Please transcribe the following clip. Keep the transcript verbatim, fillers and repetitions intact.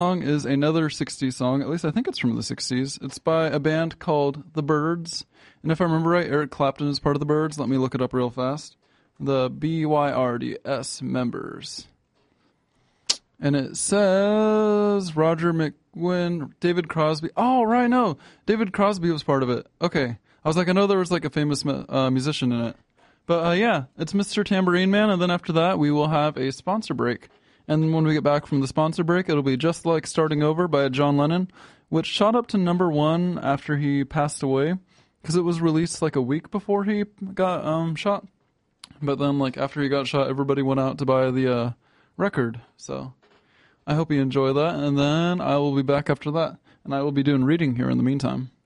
song is another sixties song. At least I think it's from the sixties. It's by a band called The Byrds. And if I remember right, Eric Clapton is part of The Byrds. Let me look it up real fast. The B Y R D S members. And it says Roger McGuinn, David Crosby. Oh, right, no. David Crosby was part of it. Okay. I was like, I know there was like a famous uh, musician in it. But uh, yeah, it's Mister Tambourine Man. And then after that, we will have a sponsor break. And when we get back from the sponsor break, it'll be Just Like Starting Over by John Lennon, which shot up to number one after he passed away. Because it was released like a week before he got um, shot. But then like after he got shot, everybody went out to buy the uh, record. So I hope you enjoy that, and then I will be back after that, and I will be doing reading here in the meantime.